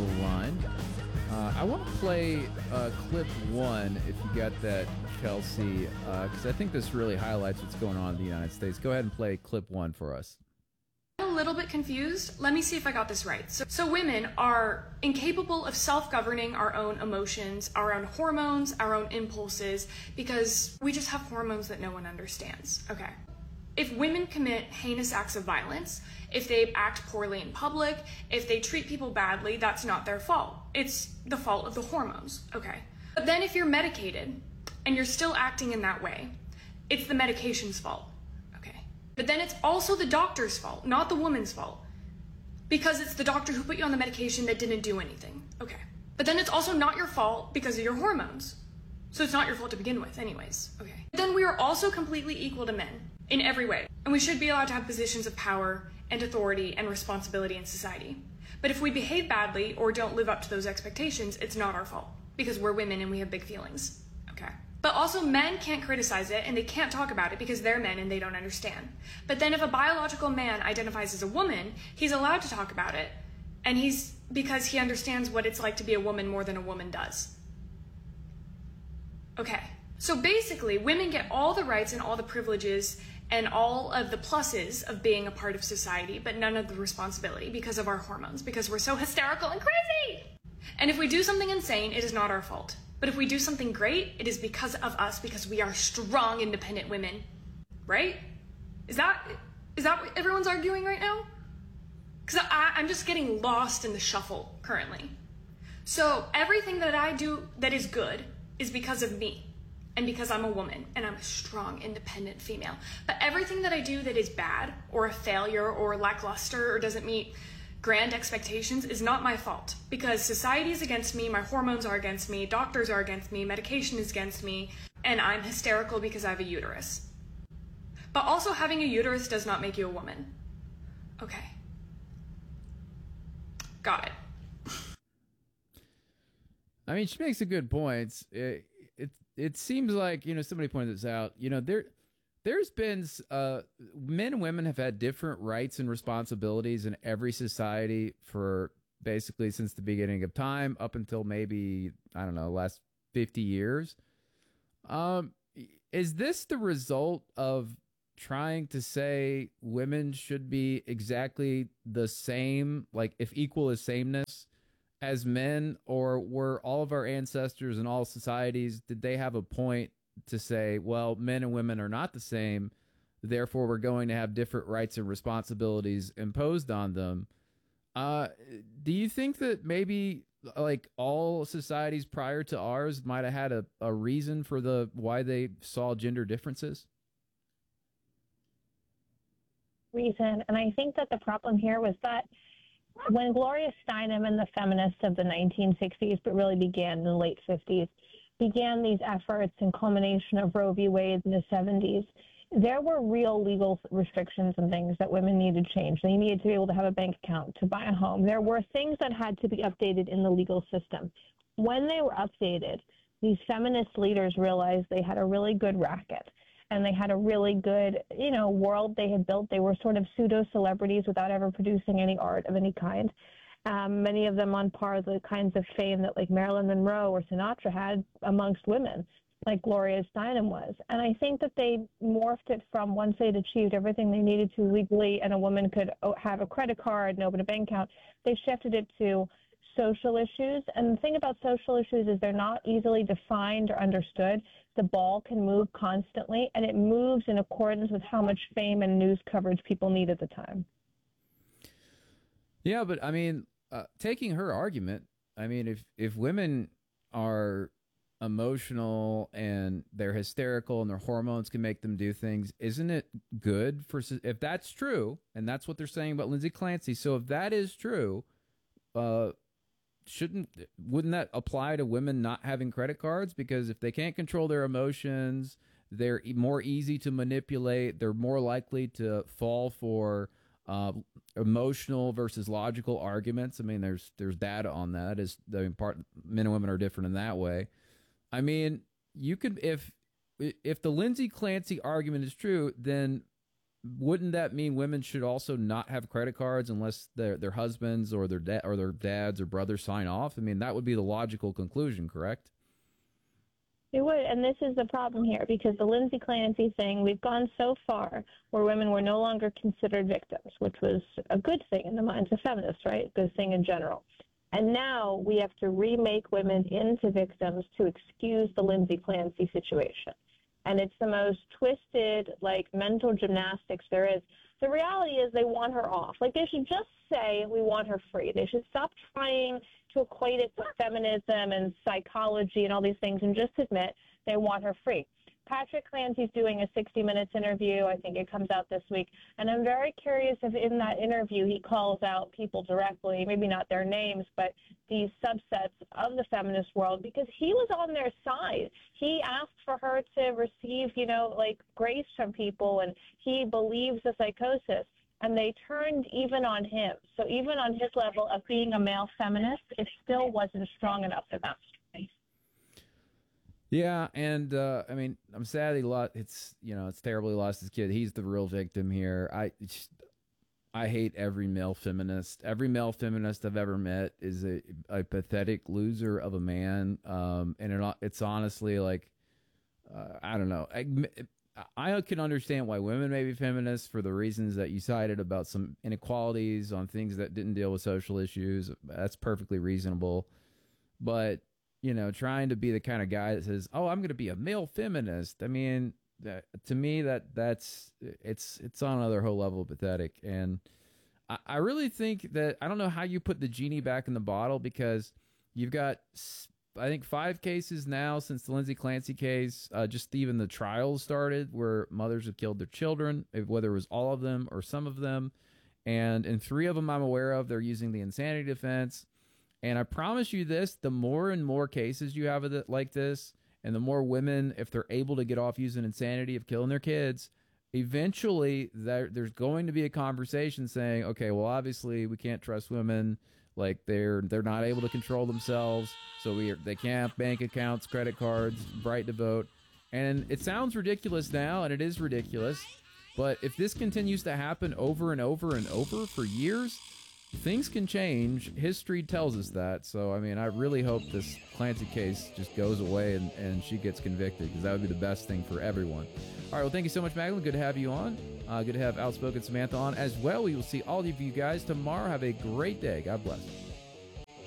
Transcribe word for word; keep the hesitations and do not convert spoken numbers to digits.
the line. Uh, I want to play uh, clip one, if you got that, Chelsea, because uh, I think this really highlights what's going on in the United States. Go ahead and play clip one for us. I'm a little bit confused. Let me see if I got this right. So, so women are incapable of self-governing our own emotions, our own hormones, our own impulses, because we just have hormones that no one understands. Okay. If women commit heinous acts of violence, if they act poorly in public, if they treat people badly, that's not their fault. It's the fault of the hormones. Okay. But then if you're medicated and you're still acting in that way, it's the medication's fault. But then it's also the doctor's fault, not the woman's fault. Because it's the doctor who put you on the medication that didn't do anything. Okay. But then it's also not your fault because of your hormones. So it's not your fault to begin with anyways. Okay. But then we are also completely equal to men in every way. And we should be allowed to have positions of power and authority and responsibility in society. But if we behave badly or don't live up to those expectations, it's not our fault. Because we're women and we have big feelings. Okay. But also men can't criticize it and they can't talk about it because they're men and they don't understand. But then if a biological man identifies as a woman, he's allowed to talk about it. And he's because he understands what it's like to be a woman more than a woman does. Okay. So basically, women get all the rights and all the privileges and all of the pluses of being a part of society, but none of the responsibility because of our hormones, because we're so hysterical and crazy. And if we do something insane, it is not our fault. But if we do something great, it is because of us, because we are strong, independent women. Right? Is that is that what everyone's arguing right now? Because I'm just getting lost in the shuffle currently. So everything that I do that is good is because of me. And because I'm a woman, and I'm a strong, independent female. But everything that I do that is bad, or a failure, or lackluster, or doesn't meet grand expectations is not my fault, because society is against me, my hormones are against me, doctors are against me, medication is against me, and I'm hysterical because I have a uterus. But also having a uterus does not make you a woman. Okay. Got it. I mean, she makes a good point. It, it, it seems like, you know, somebody pointed this out, you know, there... There's been, uh, men and women have had different rights and responsibilities in every society for basically since the beginning of time up until maybe, I don't know, last fifty years. Um, is this the result of trying to say women should be exactly the same, like if equal is sameness as men, or were all of our ancestors in all societies, did they have a point to say, well, men and women are not the same, therefore we're going to have different rights and responsibilities imposed on them? Uh, do you think that maybe like all societies prior to ours might have had a, a reason for the why they saw gender differences? Reason, and I think that the problem here was that when Gloria Steinem and the feminists of the nineteen sixties, but really began in the late fifties, began these efforts and culmination of Roe v. Wade in the seventies, there were real legal restrictions and things that women needed to change. They needed to be able to have a bank account, to buy a home. There were things that had to be updated in the legal system. When they were updated, these feminist leaders realized they had a really good racket and they had a really good, you know, world they had built. They were sort of pseudo-celebrities without ever producing any art of any kind. Um, many of them on par with the kinds of fame that like Marilyn Monroe or Sinatra had amongst women, like Gloria Steinem was. And I think that they morphed it from once they'd achieved everything they needed to legally and a woman could have a credit card and open a bank account, they shifted it to social issues. And the thing about social issues is they're not easily defined or understood. The ball can move constantly, and it moves in accordance with how much fame and news coverage people need at the time. Yeah, but I mean, Uh, taking her argument, I mean, if, if women are emotional and they're hysterical and their hormones can make them do things, isn't it good for, if that's true, and that's what they're saying about Lindsay Clancy, so if that is true, uh, shouldn't, wouldn't that apply to women not having credit cards? Because if they can't control their emotions, they're more easy to manipulate, they're more likely to fall for Uh, emotional versus logical arguments. I mean, there's there's data on that. Is I mean, part men and women are different in that way. I mean, you could if if the Lindsay Clancy argument is true, then wouldn't that mean women should also not have credit cards unless their their husbands or their da- or their dads or brothers sign off? I mean, that would be the logical conclusion, correct? It would, and this is the problem here, because the Lindsay Clancy thing, we've gone so far where women were no longer considered victims, which was a good thing in the minds of feminists, right? Good thing in general. And now we have to remake women into victims to excuse the Lindsay Clancy situation. And it's the most twisted, like, mental gymnastics there is. The reality is they want her off. Like, they should just say, we want her free. They should stop trying to equate it to feminism and psychology and all these things and just admit they want her free. Patrick Clancy's doing a sixty minutes interview. I think it comes out this week. And I'm very curious if in that interview he calls out people directly, maybe not their names, but these subsets of the feminist world, because he was on their side. He asked for her to receive, you know, like grace from people, and he believes the psychosis. And they turned even on him. So even on his level of being a male feminist, it still wasn't strong enough for them. Yeah, and uh, I mean, I'm sad he lost. It's you know, it's terrible he lost his kid. He's the real victim here. I, just, I hate every male feminist. Every male feminist I've ever met is a, a pathetic loser of a man. Um, and it, it's honestly like, uh, I don't know. I, I can understand why women may be feminists for the reasons that you cited about some inequalities on things that didn't deal with social issues. That's perfectly reasonable. But you know, trying to be the kind of guy that says, "Oh, I'm going to be a male feminist." I mean, that, to me, that that's it's it's on another whole level pathetic. And I, I really think that I don't know how you put the genie back in the bottle, because you've got, I think, five cases now since the Lindsay Clancy case. Uh, just even the trials started where mothers have killed their children, whether it was all of them or some of them. And in three of them I'm aware of, they're using the insanity defense. And I promise you this, the more and more cases you have of it like this, and the more women, if they're able to get off using insanity of killing their kids, eventually there, there's going to be a conversation saying, okay, well, obviously we can't trust women. Like they're they're not able to control themselves, so we they can't have bank accounts, credit cards, right to vote. And it sounds ridiculous now, and it is ridiculous. But if this continues to happen over and over and over for years, things can change. History tells us that. So, I mean, I really hope this Clancy case just goes away and, and she gets convicted, because that would be the best thing for everyone. All right, well, thank you so much, Magdalene. Good to have you on. Uh, good to have Outspoken Samantha on as well. We will see all of you guys tomorrow. Have a great day. God bless.